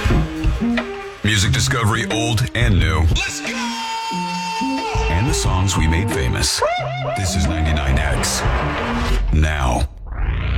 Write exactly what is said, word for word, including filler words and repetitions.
Music discovery old and new. Let's go! And the songs we made famous. This is ninety-nine X. Now.